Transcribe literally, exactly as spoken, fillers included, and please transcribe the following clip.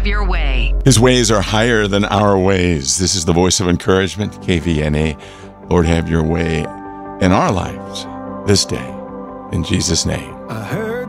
have your way. His ways are higher than our ways. This is the voice of encouragement, K V N A. Lord, have your way in our lives this day. In Jesus' name. I heard